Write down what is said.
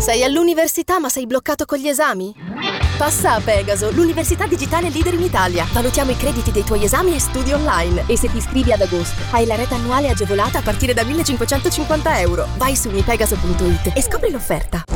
Sei all'università ma sei bloccato con gli esami? Passa a Pegaso, l'università digitale leader in Italia. Valutiamo i crediti dei tuoi esami e studi online. E se ti iscrivi ad agosto, Hai la rete annuale agevolata a partire da 1.550 euro. Vai su mipegaso.it e scopri l'offerta.